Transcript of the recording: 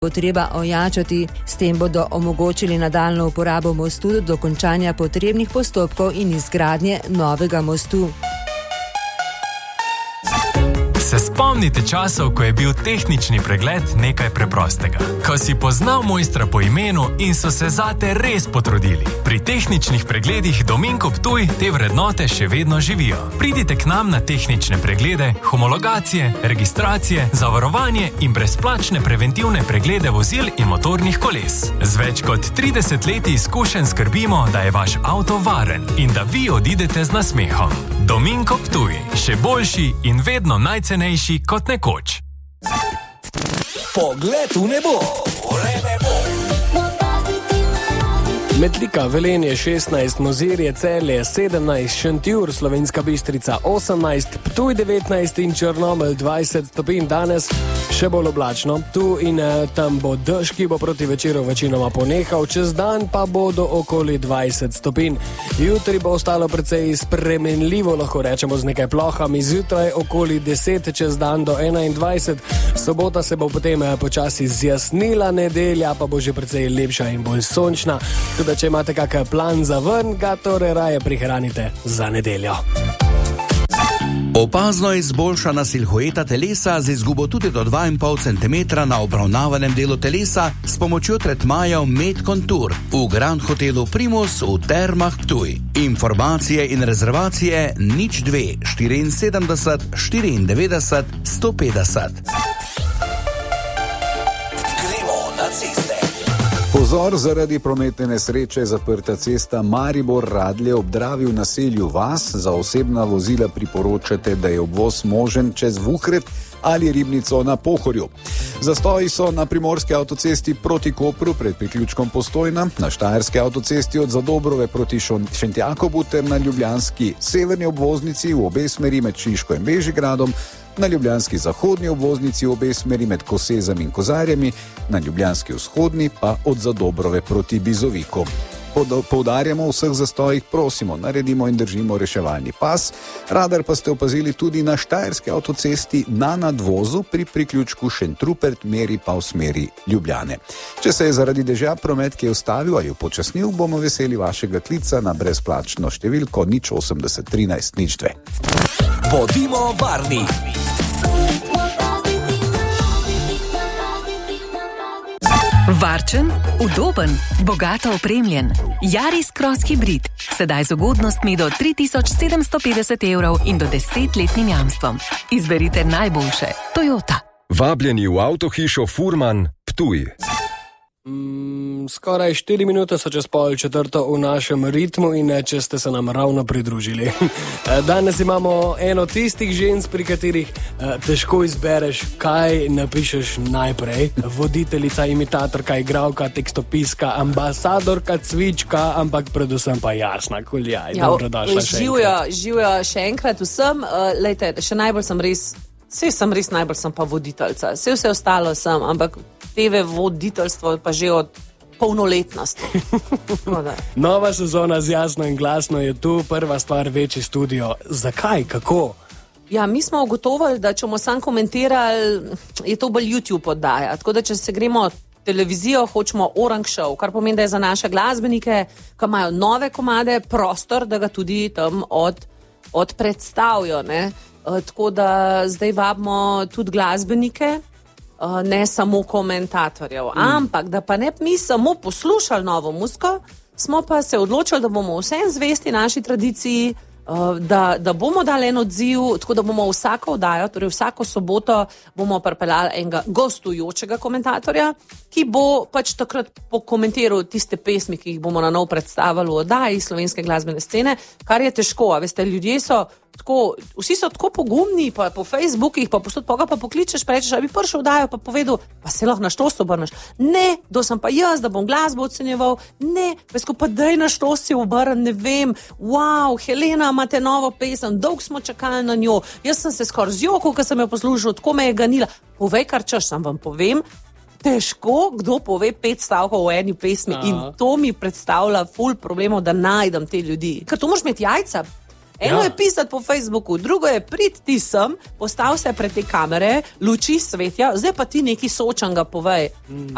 potreba ojačati. S tem bodo omogočili nadaljnjo uporabo mostu do dokončanja potrebnih postopkov in izgradnje novega mostu. Se spomnite časov, ko je bil tehnični pregled nekaj preprostega? Ko si poznal mojstra po imenu in so se zate res potrudili. Pri tehničnih pregledih Dominko Ptuj te vrednote še vedno živijo. Pridite k nam na tehnične preglede, homologacije, registracije, zavarovanje in brezplačne preventivne preglede vozil in motornih koles. Z več kot 30 leti izkušenj skrbimo, da je vaš avto varen in da vi odidete z nasmehom. Dominko Ptuj, še boljši in vedno najcenejši kot nekoč. Pogled v nebo. Metlika, Velenje 16, Mozirje, Celje 17, Šentjur, Slovenska Bistrica 18, Ptuj 19 in Črnomelj 20 stopinj. Danes še bolj oblačno. Tu in tam bo dež, ki bo proti večeru večinoma ponehal, čez dan pa bo do okoli 20 stopinj. Jutri bo ostalo precej spremenljivo, lahko rečemo z nekaj plohami, zjutraj okoli 10, čez dan do 21. Sobota se bo potem počasi zjasnila, nedelja pa bo že precej lepša in bolj sončna. Tudi če imate kak plan za ven, ga torej raje prihranite za nedeljo. Opazno izboljšana silhueta telesa z izgubo tudi do 2,5 cm na obravnavanem delu telesa s pomočjo tretmajev Med Contour v Grand Hotelu Primus v Termah Ptuj. Informacije in rezervacije 02 74 94 150. Gremo na ceste. Pozor, zaradi prometne nesreče zaprta cesta Maribor-Radlje ob Dravi v naselju Vas. Za osebna vozila priporočate, da je obvoz možen čez Vuhred ali Ribnico na Pohorju. Zastoji so na primorski avtocesti proti Kopru pred priključkom Postojna, na štajerski avtocesti od Zadobrove proti Šentjakobu ter na ljubljanski severni obvoznici v obe smeri med Šiško in Bežigradom, na ljubljanski zahodni obvoznici v obe smeri med Kosezami in Kozarjami, na ljubljanski vzhodni pa od Zadobrove proti Bizoviku. Poudarjamo v vseh zastojih, prosimo, naredimo in držimo reševalni pas. Radar pa ste opazili tudi na štajerski avtocesti na nadvozu pri priključku Šentrupert, meri pa v smeri Ljubljane. Če se je zaradi dežja promet ki je ustavil ali upočasnil, bomo veseli vašega klica na brezplačno številko 080 13 02. Bodimo varni. Varčen, udoben, bogato opremljen. Yaris Cross Hybrid. Sedaj z ugodnostmi do 3750 evrov in do 10-letnim jamstvom. Izberite najboljše. Toyota. Vabljeni v avtohišo Furman, Ptuj. Skoraj 4 minute so čez 3:30 v našem ritmu in če ste se nam ravno pridružili. Danes imamo eno tistih žensk, pri katerih težko izbereš, kaj napišeš najprej. Voditeljica, imitatorka, igralka, tekstopiska, ambasadorka, cvička, ampak predvsem pa Jasna Kuljaj. Dobrodošla še enkrat. Živijo še enkrat vsem. Lejte, še najbolj sem res najbolj sem pa voditeljca. Vse ostalo sem, ampak TV voditeljstvo pa že od polnoletnosti. Nova sezona z Jasno in Glasno je tu, prva stvar, večji studio. Zakaj? Kako? Ja, mi smo ugotovili, da če bomo sam komentirali, je to bolj YouTube oddaja. Tako da, če se gremo televizijo, hočemo Orang Show, kar pomeni, da je za naše glasbenike, ki imajo nove komade, prostor, da ga tudi tam odpredstavijo, ne? Tako da zdaj vabimo tudi glasbenike, ne samo komentatorjev. Ampak, da pa ne mi samo poslušali novo muziko, smo pa se odločili, da bomo vsem zvesti naši tradiciji, da bomo dali en odziv, tako da bomo vsako oddajo, torej vsako soboto bomo pripeljali enega gostujočega komentatorja, ki bo pač takrat pokomentiral tiste pesmi, ki jih bomo na novo predstavili v oddaji slovenske glasbene scene, kar je težko, a veste, ljudje so tako, vsi so tako pogumni, pa po Facebookih, pa posod pa pokličeš, pa rečeš, da bi prišel oddajo, pa povedal, pa se lahko na štos obrneš. Ne, kdo sem pa jaz, da bom glasbo ocenjeval, ne, vesko pa daj na štos si obrn, ne vem, wow, Helena, imate novo pesem, dolgo smo čakali na njo, jaz sem se skoraj zjokal, ko sem jo poslušal, tako me je ganila. Povej, kar češ, sam vam povem, težko kdo pove 5 stavkov v eni pesmi. In to mi predstavlja ful problemov, da najdem te ljudi. Ker to moraš imeti jajca. Eno je pisati po Facebooku, drugo je priti ti sem, postav se pred te kamere, luči svetja, zdaj pa ti neki sočanga povej.